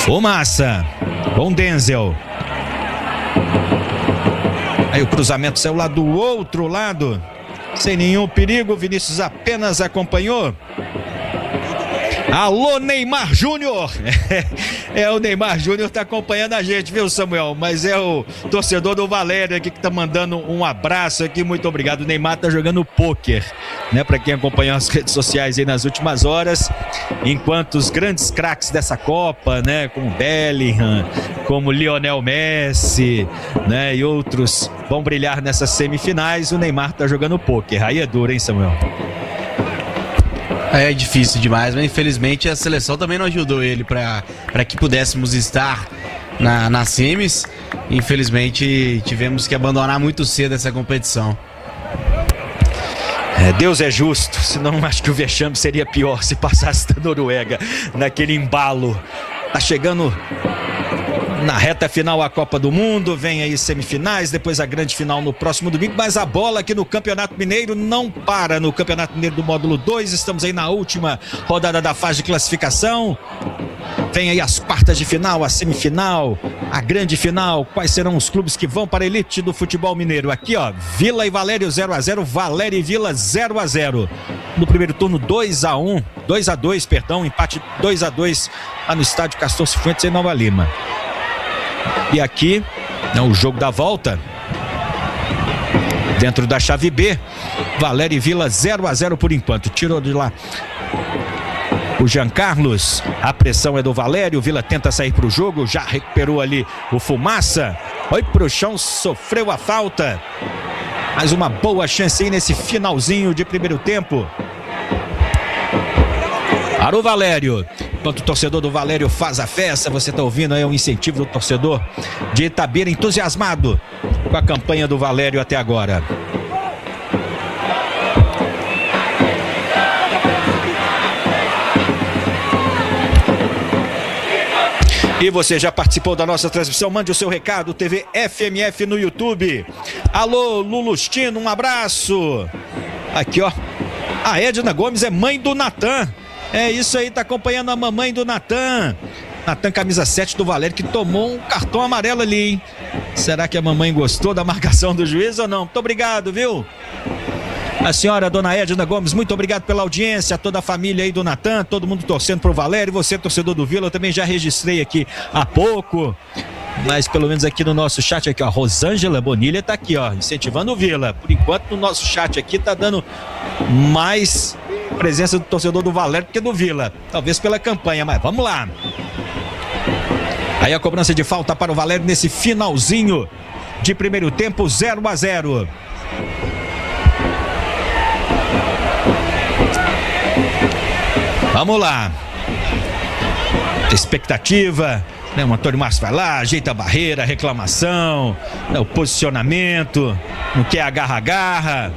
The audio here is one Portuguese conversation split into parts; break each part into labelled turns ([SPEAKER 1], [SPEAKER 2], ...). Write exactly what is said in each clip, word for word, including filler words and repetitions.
[SPEAKER 1] Fumaça. Bom Denzel. Aí o cruzamento saiu lá do outro lado. Sem nenhum perigo. Vinícius apenas acompanhou. Alô, Neymar Júnior. É, é o Neymar Júnior tá acompanhando a gente, viu, Samuel? Mas é o torcedor do Valério aqui que tá mandando um abraço aqui. Muito obrigado. O Neymar tá jogando pôquer, né? Pra quem acompanhou as redes sociais aí nas últimas horas. Enquanto os grandes craques dessa Copa, né? Como Bellingham, como Lionel Messi, né? E outros vão brilhar nessas semifinais. O Neymar tá jogando pôquer. Aí é duro, hein, Samuel?
[SPEAKER 2] É difícil demais, mas infelizmente a seleção também não ajudou ele para que pudéssemos estar na, nas semis. Infelizmente tivemos que abandonar muito cedo essa competição.
[SPEAKER 1] É, Deus é justo, senão acho que o vexame seria pior se passasse da Noruega naquele embalo. Tá chegando na reta final a Copa do Mundo, vem aí semifinais, depois a grande final no próximo domingo, mas a bola aqui no Campeonato Mineiro não para no Campeonato Mineiro do módulo dois, estamos aí na última rodada da fase de classificação, vem aí as quartas de final, a semifinal, a grande final, quais serão os clubes que vão para a elite do futebol mineiro? Aqui ó, Vila e Valério zero a zero, Valério e Vila zero a zero, no primeiro turno dois a um, dois a dois, perdão, empate dois a dois lá no estádio Castor Cifuentes em Nova Lima. E aqui, não, o jogo da volta, dentro da chave B, Valério e Vila zero a zero por enquanto. Tirou de lá o Jean Carlos, a pressão é do Valério, Vila tenta sair para o jogo, já recuperou ali o Fumaça, foi pro chão, sofreu a falta. Mais uma boa chance aí nesse finalzinho de primeiro tempo. Para o Valério, enquanto o torcedor do Valério faz a festa, você está ouvindo aí o incentivo do torcedor de Itabira, entusiasmado com a campanha do Valério até agora. E você já participou da nossa transmissão? Mande o seu recado, T V F M F no YouTube. Alô, Lulustino, um abraço. Aqui, ó, a Edna Gomes é mãe do Natan. É isso aí, tá acompanhando a mamãe do Natan. Natan, camisa sete do Valério, que tomou um cartão amarelo ali, hein? Será que a mamãe gostou da marcação do juiz ou não? Muito obrigado, viu? A senhora, dona Edna Gomes, muito obrigado pela audiência, toda a família aí do Natan, todo mundo torcendo pro Valério, você, torcedor do Vila, eu também já registrei aqui há pouco, mas pelo menos aqui no nosso chat, aqui ó, Rosângela Bonilha tá aqui ó, incentivando o Vila. Por enquanto no nosso chat aqui tá dando mais presença do torcedor do Valério que do Vila, talvez pela campanha, mas vamos lá. Aí a cobrança de falta para o Valério nesse finalzinho de primeiro tempo, zero a zero. Vamos lá. Expectativa, né? O Antônio Márcio vai lá, ajeita a barreira, reclamação, né? O posicionamento, não quer agarra-agarra.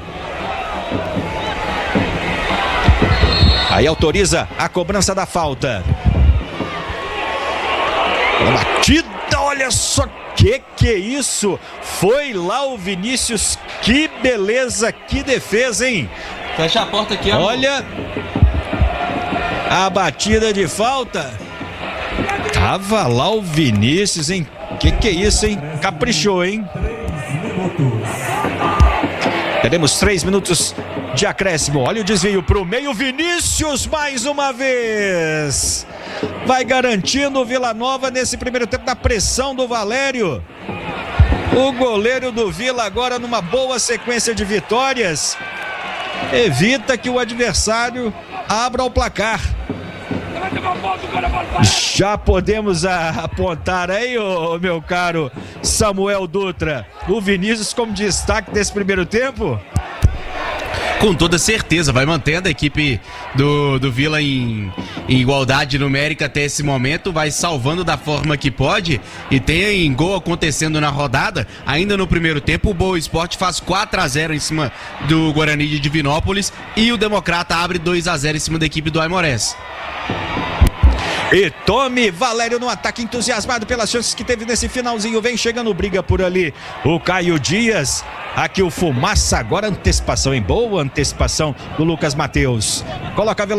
[SPEAKER 1] Aí autoriza a cobrança da falta. A batida, olha só que que é isso? Foi lá o Vinícius, que beleza, que defesa, hein?
[SPEAKER 2] Fecha a porta aqui, amor.
[SPEAKER 1] Olha a batida de falta. Tava lá o Vinícius, hein? Que que é isso, hein? Caprichou, hein? Teremos três minutos de acréscimo. Olha o desvio pro meio. Vinícius mais uma vez. Vai garantindo o Vila Nova nesse primeiro tempo da pressão do Valério. O goleiro do Vila agora numa boa sequência de vitórias. Evita que o adversário abra o placar. Já podemos a, apontar aí, ô, meu caro Samuel Dutra, o Vinícius como destaque desse primeiro tempo?
[SPEAKER 2] Com toda certeza, vai mantendo a equipe do, do Vila em, em igualdade numérica até esse momento, vai salvando da forma que pode, e tem gol acontecendo na rodada. Ainda no primeiro tempo, o Boa Esporte faz quatro a zero em cima do Guarani de Divinópolis, e o Democrata abre dois a zero em cima da equipe do Aimorés.
[SPEAKER 1] E tome Valério no ataque, entusiasmado pelas chances que teve nesse finalzinho. Vem chegando, briga por ali o Caio Dias. Aqui o Fumaça, agora antecipação em boa antecipação do Lucas Matheus. Coloca a velocidade.